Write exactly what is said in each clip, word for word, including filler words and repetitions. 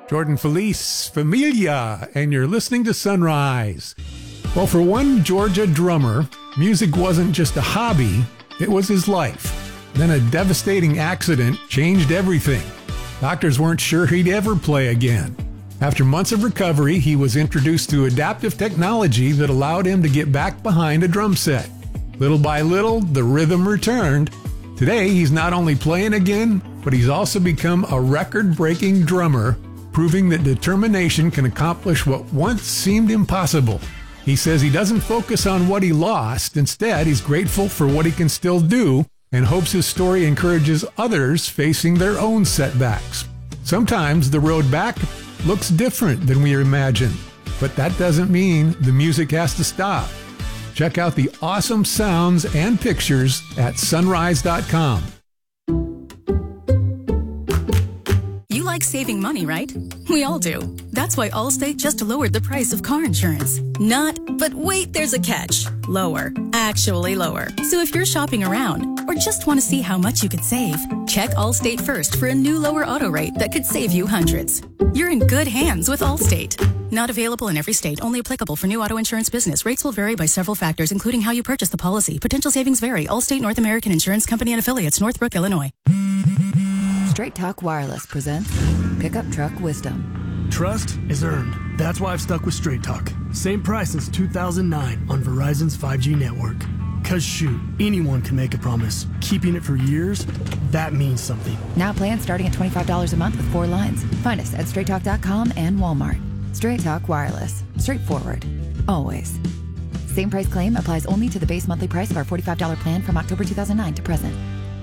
Jordan Felice, Familia, and you're listening to Sunrise. Well, for one Georgia drummer, music wasn't just a hobby, it was his life. Then a devastating accident changed everything. Doctors weren't sure he'd ever play again. After months of recovery, he was introduced to adaptive technology that allowed him to get back behind a drum set. Little by little, the rhythm returned. Today, he's not only playing again, but he's also become a record-breaking drummer, proving that determination can accomplish what once seemed impossible. He says he doesn't focus on what he lost. Instead, he's grateful for what he can still do and hopes his story encourages others facing their own setbacks. Sometimes the road back looks different than we imagine, but that doesn't mean the music has to stop. Check out the awesome sounds and pictures at sunrise dot com. You like saving money, right? We all do. That's why Allstate just lowered the price of car insurance. Not, but wait, there's a catch. Lower. Actually lower. So if you're shopping around or just want to see how much you could save, check Allstate first for a new lower auto rate that could save you hundreds. You're in good hands with Allstate. Not available in every state. Only applicable for new auto insurance business. Rates will vary by several factors, including how you purchase the policy. Potential savings vary. Allstate North American Insurance Company and Affiliates, Northbrook, Illinois. Straight Talk Wireless presents Pickup Truck Wisdom. Trust is earned. That's why I've stuck with Straight Talk. Same price since two thousand nine on Verizon's five G network. Cause shoot, anyone can make a promise. Keeping it for years, that means something. Now plans starting at twenty-five dollars a month with four lines. Find us at straight talk dot com and Walmart. Straight Talk Wireless. Straightforward. Always. Same price claim applies only to the base monthly price of our forty-five dollars plan from October two thousand nine to present.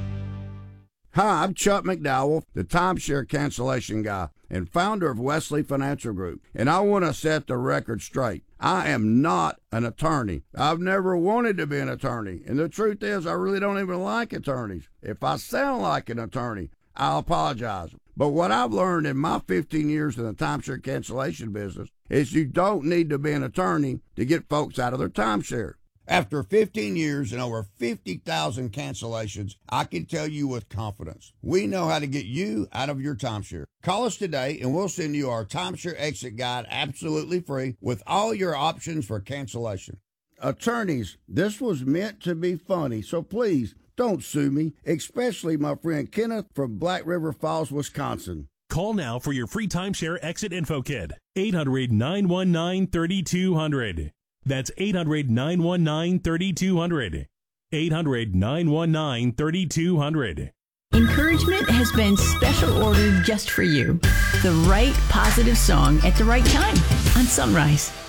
Hi, I'm Chuck McDowell, the timeshare cancellation guy and founder of Wesley Financial Group, and I want to set the record straight. I am not an attorney. I've never wanted to be an attorney, and the truth is I really don't even like attorneys. If I sound like an attorney, I'll apologize. But what I've learned in my fifteen years in the timeshare cancellation business is you don't need to be an attorney to get folks out of their timeshare. After fifteen years and over fifty thousand cancellations, I can tell you with confidence, we know how to get you out of your timeshare. Call us today and we'll send you our timeshare exit guide absolutely free with all your options for cancellation. Attorneys, this was meant to be funny, so please don't sue me, especially my friend Kenneth from Black River Falls, Wisconsin. Call now for your free timeshare exit info kit. eight hundred, nine one nine, three two zero zero. That's eight hundred, nine one nine, three two zero zero. eight hundred, nine one nine, three two zero zero. Encouragement has been special ordered just for you. The right positive song at the right time on Sunrise.